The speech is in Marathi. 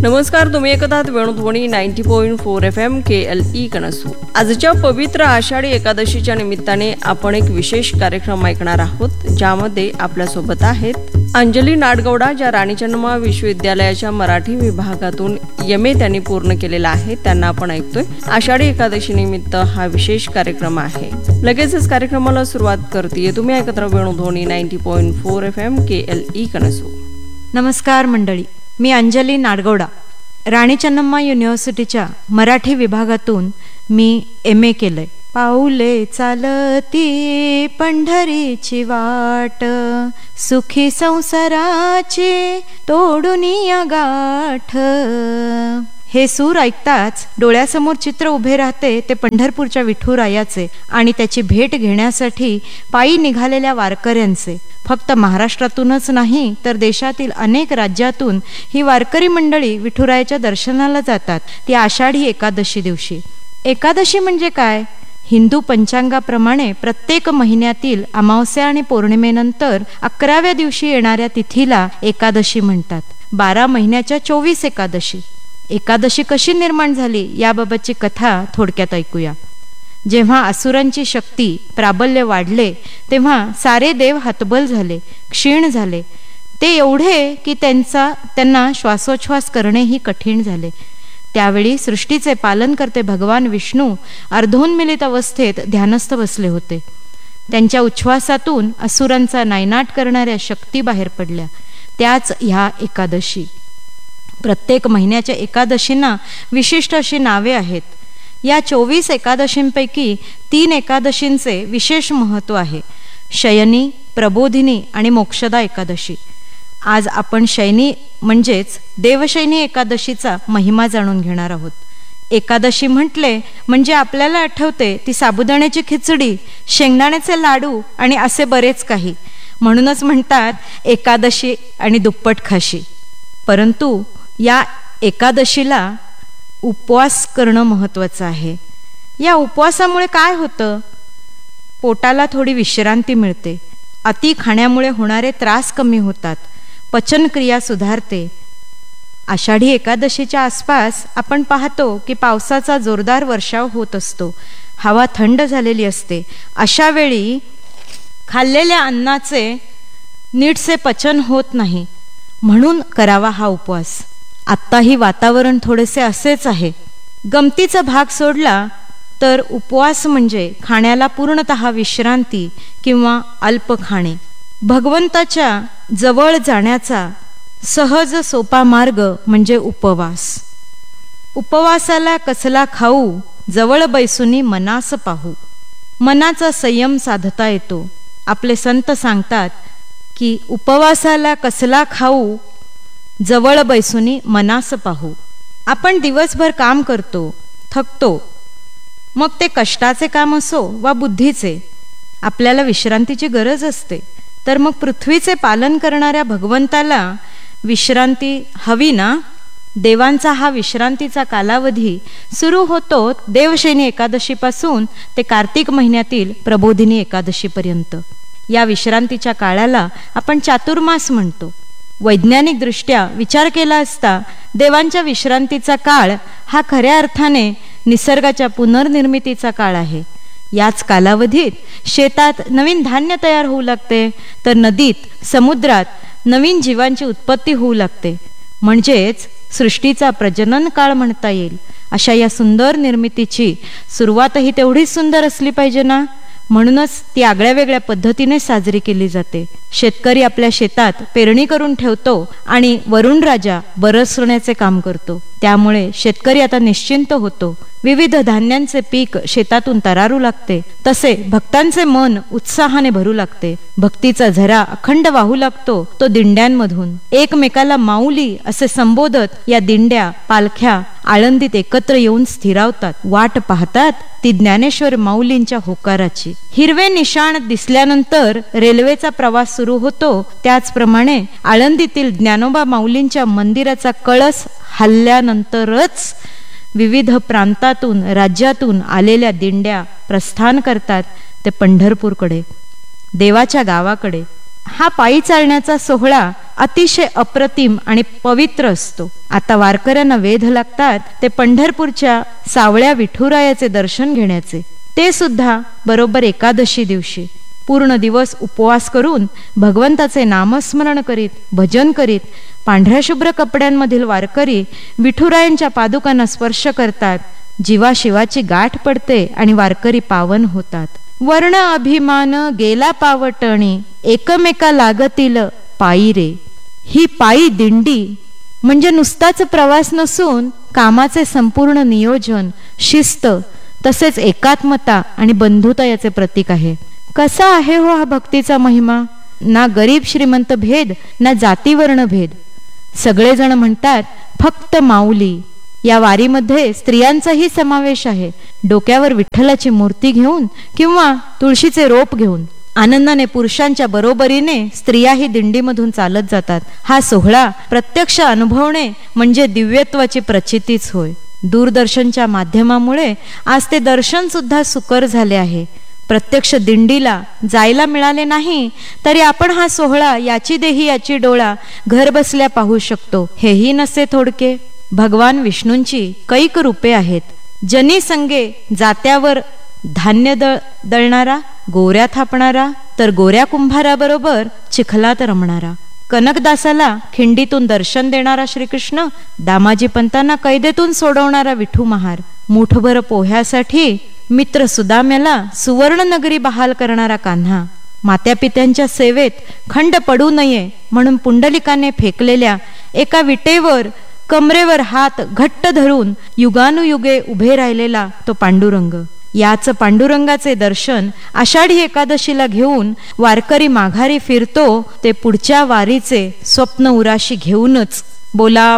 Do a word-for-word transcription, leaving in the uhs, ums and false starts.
नमस्कार, तुम्ही ऐकत आहात Venudhwani ninety point four F M के एल ई कणसू. आजच्या पवित्र आषाढी एकादशीच्या निमित्ताने आपण एक विशेष कार्यक्रम ऐकणार आहोत, ज्यामध्ये आपल्यासोबत आहेत अंजली नाडगौडा, ज्या राणी चन्नम्मा विश्वविद्यालयाच्या मराठी विभागातून एम ए त्यांनी पूर्ण केलेला आहे. त्यांना आपण ऐकतोय. आषाढी एकादशी निमित्त हा विशेष कार्यक्रम आहे. लगेचच कार्यक्रमाला सुरुवात करते. तुम्ही ऐकत राहा Venudhwani ninety point four F M के एल ई कणसू. नमस्कार मंडळी, मी अंजली नाडगौडा, राणी चन्नम्मा युनिव्हर्सिटीच्या मराठी विभागातून मी एम ए केलंय. पाऊले चालती पंढरीची वाट, सुखी संसाराची तोडून या गाठ. हे सूर ऐकताच डोळ्यासमोर चित्र उभे राहते ते पंढरपूरच्या विठुरायाचे आणि त्याची भेट घेण्यासाठी पायी निघालेल्या वारकऱ्यांचे. फक्त महाराष्ट्रातूनच नाही तर देशातील अनेक राज्यातून ही वारकरी मंडळी विठुरायाच्या दर्शनाला जातात, ती आषाढी एकादशी दिवशी. एकादशी म्हणजे काय? हिंदू पंचांगाप्रमाणे प्रत्येक महिन्यातील अमावस्या आणि पौर्णिमेनंतर अकराव्या दिवशी येणाऱ्या तिथीला एकादशी म्हणतात. बारा महिन्याच्या चोवीस एकादशी. एकादशी कशी निर्माण झाली याबाबतची कथा थोडक्यात ऐकूया. जेव्हा असुरांची शक्ती प्राबल्य वाढले तेव्हा सारे देव हतबल झाले, क्षीण झाले. ते एवढे की त्यांचा त्यांना श्वासोच्छ्वास करणेही कठीण झाले. त्यावेळी सृष्टीचे पालन करते भगवान विष्णू अर्धोन्मिलित अवस्थेत ध्यानस्थ बसले होते. त्यांच्या उच्छ्वासातून असुरांचा नायनाट करणाऱ्या शक्ती बाहेर पडल्या. त्याच ह्या एकादशी. प्रत्येक महिन्याच्या एकादशींना विशिष्ट अशी नावे आहेत. या चोवीस एकादशींपैकी तीन एकादशींचे विशेष महत्त्व आहे: शयनी, प्रबोधिनी आणि मोक्षदा एकादशी. आज आपण शयनी म्हणजेच देवशयनी एकादशीचा महिमा जाणून घेणार आहोत. एकादशी म्हटले म्हणजे आपल्याला आठवते ती साबुदाण्याची खिचडी, शेंगदाण्याचे लाडू आणि असे बरेच काही. म्हणूनच म्हणतात एकादशी आणि दुप्पट खाशी. परंतु या एकादशीला उपवास करणं महत्त्वाचं आहे. या उपवासामुळे काय होतं? पोटाला थोडी विश्रांती मिळते, अति खाण्यामुळे होणारे त्रास कमी होतात, पचनक्रिया सुधारते. आषाढी एकादशीच्या आसपास आपण पाहतो की पावसाचा जोरदार वर्षाव होत असतो, हवा थंड झालेली असते. अशा वेळी खाल्लेल्या अन्नाचे नीटसे पचन होत नाही, म्हणून करावा हा उपवास. आत्ताही वातावरण थोडेसे असेच आहे. गमतीचा भाग सोडला तर उपवास म्हणजे खाण्याला पूर्णतः विश्रांती किंवा अल्प खाणे. भगवंताच्या जवळ जाण्याचा सहज सोपा मार्ग म्हणजे उपवास. उपवासाला कसला खाऊ, जवळ बैसुनी मनास पाहू. मनाचा संयम साधता येतो. आपले संत सांगतात की उपवासाला कसला खाऊ, जवळ बैसुनी मनास पाहू. आपण दिवसभर काम करतो, थकतो, मग ते कष्टाचे काम असो वा बुद्धीचे, आपल्याला विश्रांतीची गरज असते. तर मग पृथ्वीचे पालन करणाऱ्या भगवंताला विश्रांती हवी ना? देवांचा हा विश्रांतीचा कालावधी सुरू होतो देवशयनी एकादशीपासून ते कार्तिक महिन्यातील प्रबोधिनी एकादशीपर्यंत. या विश्रांतीच्या काळाला आपण चातुर्मास म्हणतो. वैज्ञानिक दृष्ट्या विचार केला असता देवांच्या विश्रांतीचा काळ हा खऱ्या अर्थाने निसर्गाच्या पुनर्निर्मितीचा काळ आहे. याच कालावधीत शेतात नवीन धान्य तयार होऊ लागते, तर नदीत, समुद्रात नवीन जीवांची उत्पत्ती होऊ लागते. म्हणजेच सृष्टीचा प्रजनन काळ म्हणता येईल. अशा या सुंदर निर्मितीची सुरुवातही तेवढीच सुंदर असली पाहिजे ना? म्हणूनच ती आगळ्या वेगळ्या पद्धतीने साजरी केली जाते. शेतकरी आपल्या शेतात पेरणी करून ठेवतो आणि वरुण राजा बरसण्याचे काम करतो. त्यामुळे शेतकरी आता निश्चिंत होतो. विविध धान्यांचे पीक शेतातून तरारू लागते. तसे भक्तांचे मन उत्साहाने भरू लागते. भक्तीचा झरा अखंड वाहू लागतो तो दिंड्यांमधून. एकमेकाला माऊली असे संबोधत या दिंड्या, पालख्या आळंदीत एकत्र येऊन स्थिरावतात. वाट पाहतात ती ज्ञानेश्वर माऊलींच्या होकाराची. हिरवे निशाण दिसल्यानंतर रेल्वेचा प्रवास सुरू होतो. त्याचप्रमाणे आळंदीतील ज्ञानोबा माऊलींच्या मंदिराचा कळस हल्ल्यानंतरच विविध प्रांतातून, राज्यातून आलेल्या दिंड्या प्रस्थान करतात ते पंढरपूरकडे, देवाच्या गावाकडे. हा पायी चालण्याचा सोहळा अतिशय अप्रतिम आणि पवित्र असतो. आता वारकऱ्यांना वेध लागतात ते पंढरपूरच्या सावळ्या विठुरायाचे दर्शन घेण्याचे, ते सुद्धा बरोबर एकादशी दिवशी. पूर्ण दिवस उपवास करून भगवंताचे नामस्मरण करीत, भजन करीत पांढऱ्या शुभ्र कपड्यांमधील वारकरी विठुरायांच्या पादुकांना स्पर्श करतात. जीवाशिवाची गाठ पडते आणि वारकरी पावन होतात. वर्ण अभिमान गेला पावटणी, एकमेका लागतील पायी रे. ही पायी दिंडी म्हणजे नुसताच प्रवास नसून कामाचे संपूर्ण नियोजन, शिस्त तसेच एकात्मता आणि बंधुता याचे प्रतीक आहे. कसा आहे हो हा भक्तीचा महिमा? ना गरीब श्रीमंत भेद, ना जातीवर्ण भेद. सगळेजण म्हणतात फक्त माऊली. या वारीमध्ये स्त्रियांचाही समावेश आहे. डोक्यावर विठ्ठलाची मूर्ती घेऊन किंवा तुळशीचे रोप घेऊन आनंदाने पुरुषांच्या बरोबरीने स्त्रियाही दिंडीमधून चालत जातात. हा सोहळा प्रत्यक्ष अनुभवणे म्हणजे दिव्यत्वाची प्रचितीच होय. दूरदर्शनच्या माध्यमामुळे आज ते दर्शन सुद्धा सुकर झाले आहे. प्रत्यक्ष दिंडीला जायला मिळाले नाही तरी आपण हा सोहळा याची देही याची डोळा घर बसल्या पाहू शकतो. हेही नसे थोडके. भगवान विष्णूंची कैक रूपे आहेत. जनी संगे जात्यावर धान्य दळ दळणारा, गोऱ्या थापणारा, तर गोऱ्या कुंभाराबरोबर चिखलात रमणारा. कनकदासाला खिंडीतून दर्शन देणारा श्रीकृष्ण, दामाजी पंतांना कैदेतून सोडवणारा विठू महार, मुठभर पोह्यासाठी मित्र सुदाम्याला सुवर्णनगरी बहाल करणारा कान्हा, मात्यापित्यांच्या सेवेत खंड पडू नये म्हणून पुंडलिकाने फेकलेल्या एका विटेवर कमरेवर हात घट्ट धरून युगानुयुगे उभे राहिलेला तो पांडुरंग. याच पांडुरंगाचे दर्शन आषाढी एकादशीला घेऊन वारकरी माघारी फिरतो ते पुढच्या वारीचे स्वप्न उराशी घेऊनच. बोला